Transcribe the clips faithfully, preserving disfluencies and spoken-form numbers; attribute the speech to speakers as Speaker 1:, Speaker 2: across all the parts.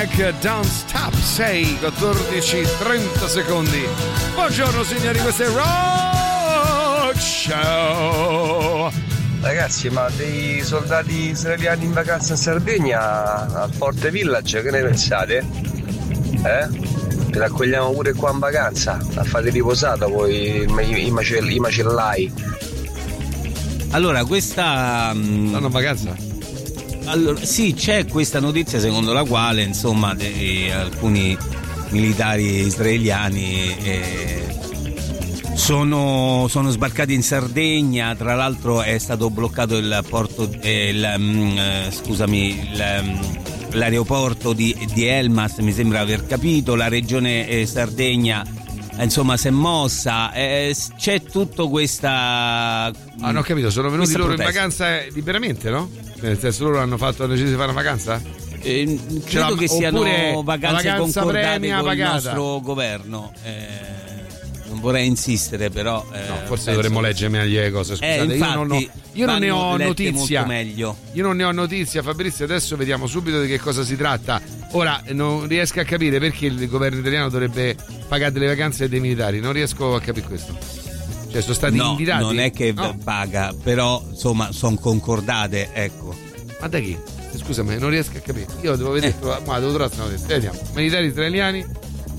Speaker 1: Mac, Don't Stop. Sei quattordici trenta secondi. Buongiorno signori, questo è Rock Show.
Speaker 2: Ragazzi, ma dei soldati israeliani in vacanza in Sardegna al Forte Village, che ne pensate? Eh? Li raccogliamo pure qua in vacanza, a fare riposata poi i, i, macell- i macellai.
Speaker 3: Allora, questa...
Speaker 1: Stanno in vacanza?
Speaker 3: Allora, sì, c'è questa notizia secondo la quale, insomma, dei, alcuni militari israeliani... Eh, Sono, sono sbarcati in Sardegna, tra l'altro è stato bloccato il porto, eh, il, mm, eh, scusami, il, mm, l'aeroporto di, di Elmas, mi sembra aver capito, la regione eh, Sardegna eh, insomma si è mossa, eh, c'è tutto questa...
Speaker 1: Ah, non ho capito, sono venuti loro
Speaker 3: protesta.
Speaker 1: in vacanza liberamente, no? Nel senso, loro hanno fatto, hanno deciso di fare una vacanza?
Speaker 3: Eh, credo che siano vacanze
Speaker 1: vacanza
Speaker 3: concordate
Speaker 1: premia
Speaker 3: con
Speaker 1: pagata.
Speaker 3: il nostro governo. Eh, non vorrei insistere, però eh,
Speaker 1: no, forse dovremmo leggere meglio le cose, scusate.
Speaker 3: Eh, infatti,
Speaker 1: io non, ho, io non ne ho notizia.
Speaker 3: Meglio.
Speaker 1: Io non ne ho notizia, Fabrizio. Adesso vediamo subito di che cosa si tratta. Ora non riesco a capire perché il governo italiano dovrebbe pagare delle vacanze dei militari. Non riesco a capire questo. Cioè, sono stati
Speaker 3: no,
Speaker 1: invitati.
Speaker 3: Non è che
Speaker 1: no.
Speaker 3: paga, però insomma sono concordate, ecco.
Speaker 1: Ma da chi? Scusami, non riesco a capire. Io devo vedere, eh. ma devo trovare una notizia. Vediamo. Militari israeliani.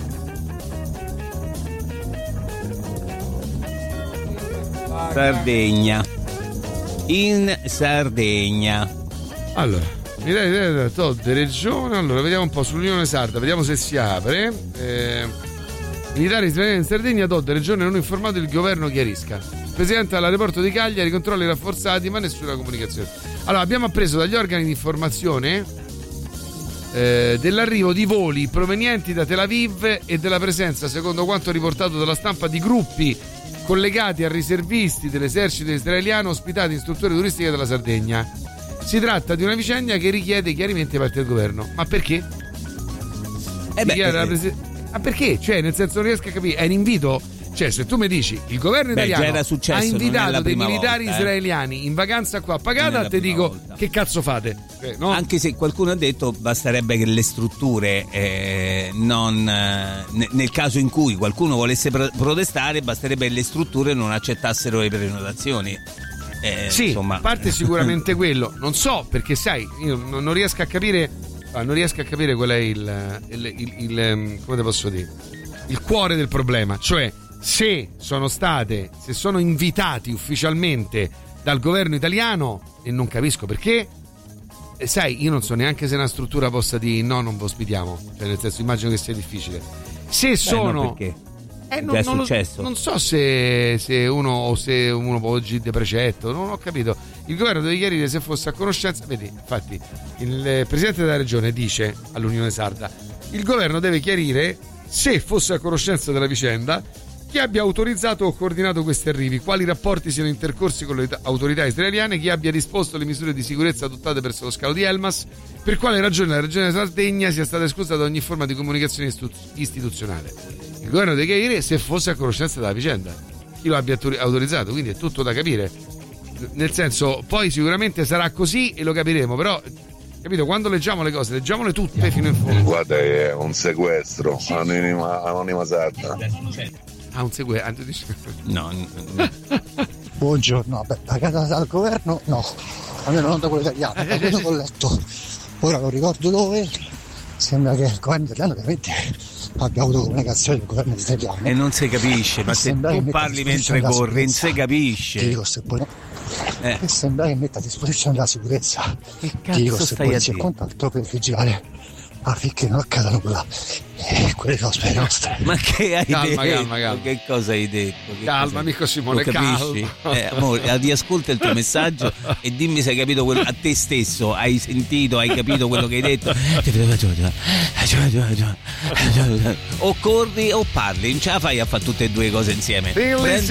Speaker 3: Sardegna. In Sardegna.
Speaker 1: Allora, militari tolte regione. Allora, vediamo un po' sull'Unione Sarda, vediamo se si apre. Eh, militari israeliani in Sardegna, tolte regione non informato, il governo chiarisca. Il presidente all'aeroporto di Cagliari, controlli rafforzati, ma nessuna comunicazione. Allora, abbiamo appreso dagli organi di informazione eh, dell'arrivo di voli provenienti da Tel Aviv e della presenza, secondo quanto riportato dalla stampa, di gruppi collegati a riservisti dell'esercito israeliano ospitati in strutture turistiche della Sardegna. Si tratta di una vicenda che richiede chiarimenti da parte del governo. Ma perché?
Speaker 3: Eh beh, eh,
Speaker 1: prese... Ma perché? Cioè, nel senso, non riesco a capire. È un invito? Cioè, se tu mi dici il governo
Speaker 3: beh,
Speaker 1: italiano
Speaker 3: successo,
Speaker 1: ha invitato dei militari
Speaker 3: volta,
Speaker 1: israeliani
Speaker 3: eh.
Speaker 1: in vacanza qua pagata, te dico volta. Che cazzo fate? Eh, no?
Speaker 3: Anche se qualcuno ha detto basterebbe che le strutture eh, non eh, nel caso in cui qualcuno volesse pro- protestare basterebbe che le strutture non accettassero le prenotazioni. Eh,
Speaker 1: sì,
Speaker 3: insomma.
Speaker 1: a parte sicuramente quello, non so, perché sai, io non, non riesco a capire non riesco a capire qual è il, il, il, il come te posso dire, il cuore del problema, cioè se sono state, se sono invitati ufficialmente dal governo italiano, e non capisco perché, eh, sai, io non so neanche se una struttura possa dire no, non vi ospitiamo, cioè nel senso, immagino che sia difficile. Se
Speaker 3: Beh,
Speaker 1: sono
Speaker 3: no, perché?
Speaker 1: Eh, non,
Speaker 3: è
Speaker 1: non,
Speaker 3: successo.
Speaker 1: Lo, non so se, se uno o se uno può oggi di precetto, non ho capito. Il governo deve chiarire se fosse a conoscenza. Vedi, infatti, il presidente della regione dice all'Unione Sarda: il governo deve chiarire se fosse a conoscenza della vicenda, chi abbia autorizzato o coordinato questi arrivi, quali rapporti siano intercorsi con le autorità israeliane, chi abbia disposto le misure di sicurezza adottate verso lo scalo di Elmas, per quale ragione la regione Sardegna sia stata esclusa da ogni forma di comunicazione istituzionale. Il governo deve chiarire se fosse a conoscenza della vicenda, chi lo abbia autorizzato, quindi è tutto da capire. Nel senso, poi sicuramente sarà così e lo capiremo, però, capito, quando leggiamo le cose, leggiamole tutte fino in fondo.
Speaker 4: Guarda, è un sequestro, anonima, anonima sarda.
Speaker 1: Ah, un sequestro?
Speaker 3: No, no.
Speaker 5: Buongiorno, vabbè, pagata dal governo? No, almeno non da quello italiano, da quello che ho letto. Ora non ricordo dove, sembra che il governo italiano veramente abbia avuto comunicazione del governo italiano.
Speaker 3: E non si capisce, ma se tu parli mentre corri, non si capisce.
Speaker 5: Ti dico se poi
Speaker 3: eh.
Speaker 5: E sembra che metta a disposizione della sicurezza.
Speaker 3: Che cazzo
Speaker 5: ti dico se
Speaker 3: stai
Speaker 5: poi
Speaker 3: a
Speaker 5: c'è
Speaker 3: dire?
Speaker 5: contatto per vigilare affinché non accadano quella e quelle cose nostre.
Speaker 3: Ma che hai
Speaker 1: calma,
Speaker 3: detto?
Speaker 1: Calma, calma.
Speaker 3: Che cosa hai detto? Che
Speaker 1: calma,
Speaker 3: cosa...
Speaker 1: amico Simone,
Speaker 3: lo capisci?
Speaker 1: calma.
Speaker 3: Eh, amore, riascolta il tuo messaggio e dimmi se hai capito quello, a te stesso, hai sentito, hai capito quello che hai detto. O corri o parli, non ce la fai a fare tutte e due cose insieme.
Speaker 1: Bellissimo.